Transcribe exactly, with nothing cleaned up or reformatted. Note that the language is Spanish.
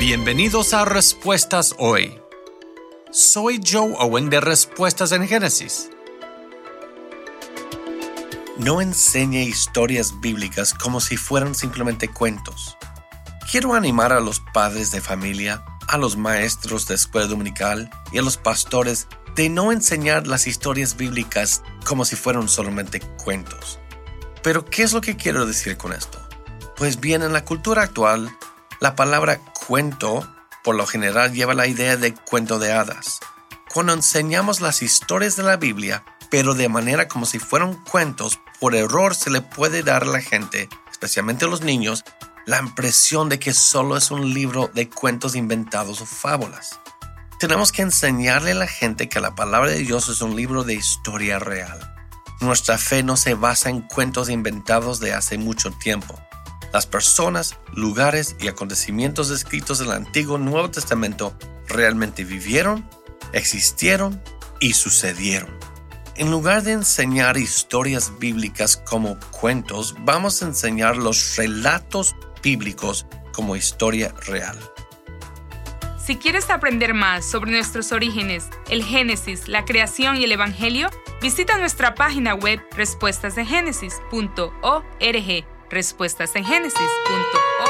Bienvenidos a Respuestas Hoy. Soy Joe Owen de Respuestas en Génesis. No enseñe historias bíblicas como si fueran simplemente cuentos. Quiero animar a los padres de familia, a los maestros de escuela dominical y a los pastores de no enseñar las historias bíblicas como si fueran solamente cuentos. Pero, ¿qué es lo que quiero decir con esto? Pues bien, en la cultura actual, la palabra cuento, por lo general, lleva la idea de cuento de hadas. Cuando enseñamos las historias de la Biblia, pero de manera como si fueran cuentos, por error se le puede dar a la gente, especialmente a los niños, la impresión de que solo es un libro de cuentos inventados o fábulas. Tenemos que enseñarle a la gente que la palabra de Dios es un libro de historia real. Nuestra fe no se basa en cuentos inventados de hace mucho tiempo. Las personas, lugares y acontecimientos escritos en el Antiguo y Nuevo Testamento realmente vivieron, existieron y sucedieron. En lugar de enseñar historias bíblicas como cuentos, vamos a enseñar los relatos bíblicos como historia real. Si quieres aprender más sobre nuestros orígenes, el Génesis, la creación y el Evangelio, visita nuestra página web respuestas en génesis punto org. respuestas en génesis punto org